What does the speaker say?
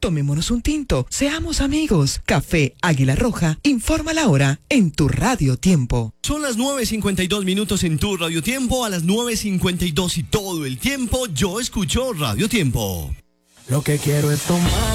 Tomémonos un tinto, seamos amigos. Café Águila Roja, informa la hora en tu Radio Tiempo. Son las 9:52 en tu Radio Tiempo, a las 9:52 y todo el tiempo yo escucho Radio Tiempo. Lo que quiero es tomar